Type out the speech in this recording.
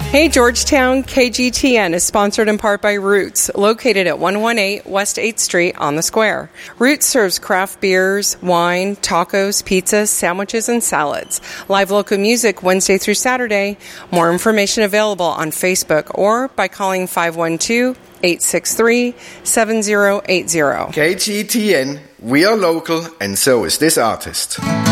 Hey Georgetown, KGTN is sponsored in part by Roots, located at 118 West 8th Street on the Square. Roots serves craft beers, wine, tacos, pizzas, sandwiches, and salads. Live local music Wednesday through Saturday. More information available on Facebook or by calling 512-863-7080. KGTN, we are local and so is this artist.